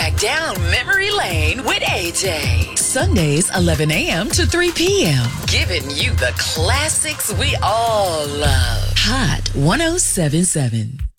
back down memory lane with AJ. Sundays, 11 a.m. to 3 p.m. Giving you the classics we all love. Hot 107.7.